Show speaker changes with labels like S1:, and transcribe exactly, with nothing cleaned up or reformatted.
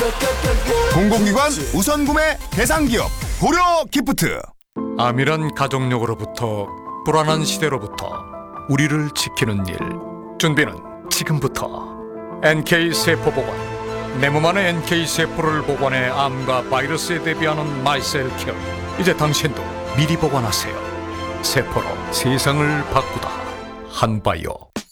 S1: 공공기관 우선 구매 대상 기업 고려 기프트.
S2: 암이란 가족력으로부터 불안한 시대로부터 우리를 지키는 일. 준비는 지금부터. 엔케이 세포보관. 내 몸 안에 엔케이 세포를 보관해 암과 바이러스에 대비하는 마이셀 케어. 이제 당신도 미리 보관하세요. 세포로 세상을 바꾸다. 한바이오.